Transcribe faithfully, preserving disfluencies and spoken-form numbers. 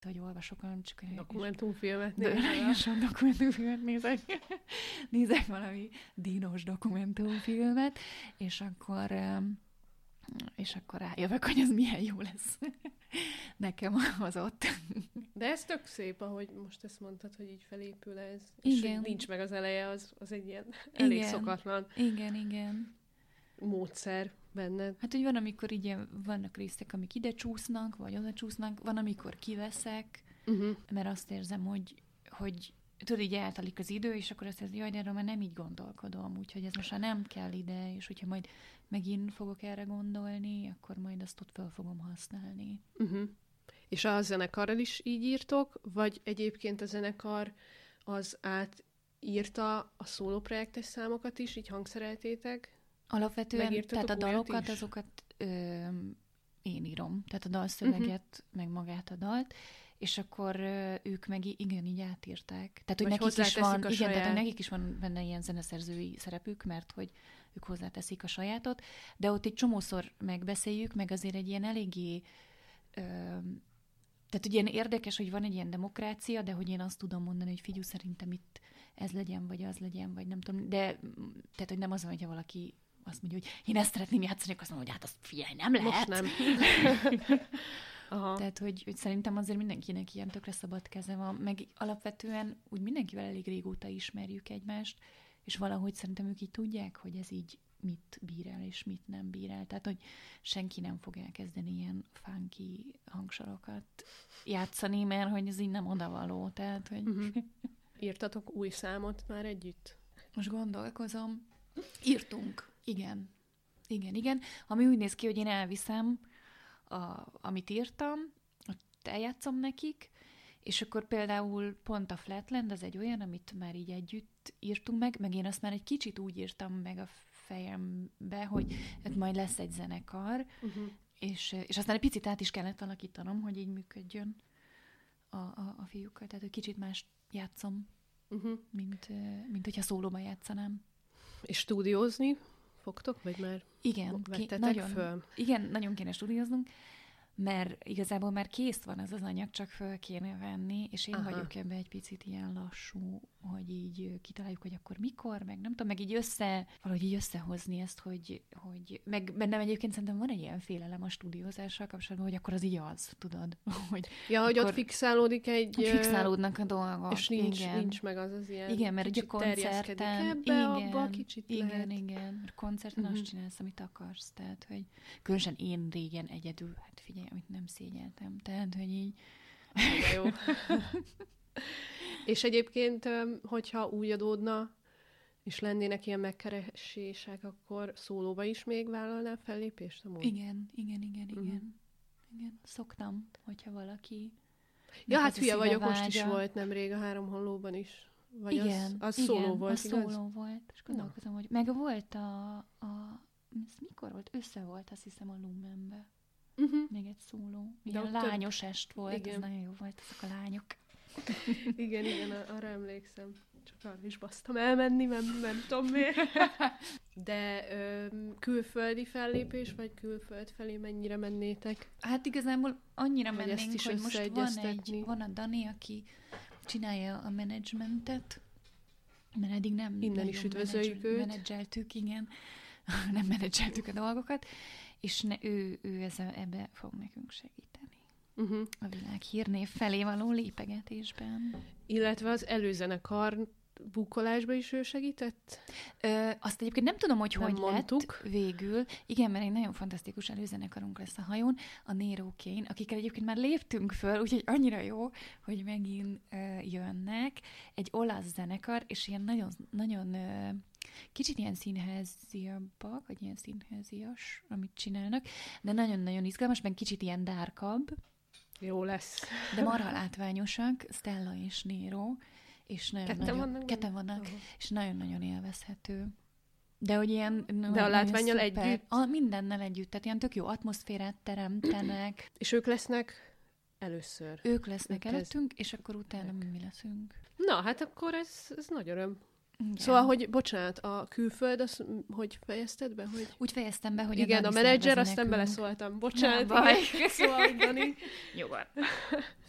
hogy olvasok olyan csak... Dokumentumfilmet nézek. Sok dokumentumfilmet nézek. Nézek valami dínos dokumentumfilmet, és akkor, és akkor rájövök, hogy ez milyen jó lesz nekem az ott. De ez tök szép, ahogy most ezt mondtad, hogy így felépül ez. Igen. És hogy nincs meg az eleje, az, az egy ilyen elég igen. szokatlan Igen, igen. módszer benned. Hát, hogy van, amikor így vannak részek, amik ide csúsznak, vagy oda csúsznak, van, amikor kiveszek, uh-huh. mert azt érzem, hogy, hogy tudod, így eltelik az idő, és akkor azt érzem, jaj, de erről már nem így gondolkodom, úgyhogy ez most már nem kell ide, és hogyha majd megint fogok erre gondolni, akkor majd azt ott fel fogom használni. Uh-huh. És a zenekarral is így írtok, vagy egyébként a zenekar az átírta a szólóprojektes számokat is, így hangszereltétek? Alapvetően, tehát a dalokat, azokat ö, én írom. Tehát a dalszöveget, uh-huh. meg magát a dalt, és akkor ö, ők meg igen, így átírták. Tehát, hogy nekik is van, igen, saját... tehát, nekik is van benne ilyen zeneszerzői szerepük, mert hogy ők hozzáteszik a sajátot, de ott egy csomószor megbeszéljük, meg azért egy ilyen eléggé ö, tehát ugye ilyen érdekes, hogy van egy ilyen demokrácia, de hogy én azt tudom mondani, hogy figyelj, szerintem itt ez legyen, vagy az legyen, vagy nem tudom, de tehát, hogy nem az van, hogyha valaki azt mondja, hogy én ezt szeretném játszani, akkor azt mondom, hogy hát azt figyelj, nem lehet. Most nem. Aha. Tehát, hogy, hogy szerintem azért mindenkinek ilyen tökre szabad keze van, meg alapvetően úgy mindenkivel elég régóta ismerjük egymást, és valahogy szerintem ők így tudják, hogy ez így mit bír el, és mit nem bír el. Tehát, hogy senki nem fog elkezdeni ilyen funky hangsorokat játszani, mert hogy ez így nem odavaló. Tehát, hogy... Uh-huh. Írtatok új számot már együtt? Most gondolkozom. Írtunk. Igen. Igen, igen. Ami úgy néz ki, hogy én elviszem, a, amit írtam, ott eljátszom nekik, és akkor például pont a Flatland az egy olyan, amit már így együtt írtunk meg, meg én azt már egy kicsit úgy írtam meg a fejembe, hogy hát majd lesz egy zenekar, uh-huh. és, és aztán egy picit át is kellett alakítanom, hogy így működjön a, a, a fiúkkal. Tehát, hogy kicsit más játszom, uh-huh. mint, mint hogyha szólóban játszanám. És stúdiózni fogtok, vagy már igen, vettetek ki, nagyon, föl? Igen, nagyon kéne stúdióznunk, mert igazából már kész van az az anyag, csak föl kéne venni, és én Aha. vagyok ebben egy picit ilyen lassú, hogy így kitaláljuk, hogy akkor mikor, meg nem tudom, meg így össze, valahogy így összehozni ezt, hogy, hogy meg bennem egyébként szerintem van egy ilyen félelem a stúdiózással kapcsolatban, hogy akkor az így az, tudod? Hogy ja, hogy ott fixálódik egy... Hogy fixálódnak a dolgok. És nincs, igen. nincs meg az az ilyen... Igen, mert ugye koncerten... Ebbe, igen, abba, kicsit igen, lehet. igen, mert koncerten uh-huh. azt csinálsz, amit akarsz, tehát, hogy különösen én régen egyedül, hát figyelj, amit nem szégyeltem, tehát, hogy így... Jó. És egyébként, hogyha úgy adódna, és lennének ilyen megkeresések, akkor szólóba is még vállalnál fellépést? Amúgy? Igen, igen, igen, igen. Uh-huh. Igen, szoktam, hogyha valaki... Ja, hát hülye vagyok, vágya. Most is volt nemrég a Három Hollóban is. Vagy igen, az, az igen, szóló volt, az igaz? szóló volt, és gondolkozom, hogy meg volt a... a ez mikor volt? Össze volt, azt hiszem, a Lumenbe. Uh-huh. Még egy szóló. Ilyen lányos több... est volt, igen. Ez nagyon jó volt, ezek a lányok. Igen, igen, arra emlékszem. Csak arra is basztam elmenni, nem, nem tudom miért. De ö, külföldi fellépés, vagy külföld felé mennyire mennétek? Hát igazából annyira vagy mennénk, hogy most van, egy, van a Dani, aki csinálja a menedzsmentet, mert eddig nem innen is üdvözöljük őt. Menedzseltük, igen. Nem menedzseltük a dolgokat, és ne, ő, ő ezzel, ebbe fog nekünk segíteni. Uh-huh. A világ hírnév felé való lépegetésben. Illetve az előzenekar bukkolásba is ő segített? Ö, azt egyébként nem tudom, hogy nem hogy mondtuk. Lett végül. Igen, mert egy nagyon fantasztikus előzenekarunk lesz a hajón, a Nero Kane, akikkel egyébként már léptünk föl, úgyhogy annyira jó, hogy megint ö, jönnek. Egy olasz zenekar, és ilyen nagyon, nagyon ö, kicsit ilyen színháziabbak, vagy ilyen színházias, amit csinálnak, de nagyon-nagyon izgalmas, meg kicsit ilyen dárkabb. Jó lesz. De marha látványosak, Stella és Nero, és nagyon, ketten nagyon, vannak? Ketten vannak, uh-huh. és nagyon-nagyon élvezhető. De hogy ilyen... De a látvánnyal együtt? A, mindennel együtt, tehát ilyen tök jó atmoszférát teremtenek. És ők lesznek először? Ők lesznek ők előttünk, és akkor utána mi leszünk. Na, hát akkor ez, ez nagy öröm. Igen. Szóval, hogy bocsánat, a külföld, az, hogy fejezted be? Hogy... Úgy fejeztem be, hogy igen, a, a menedzser, aztán beleszóltam. Bocsánat. Nem baj. Szóval, Dani. Nyugodtan.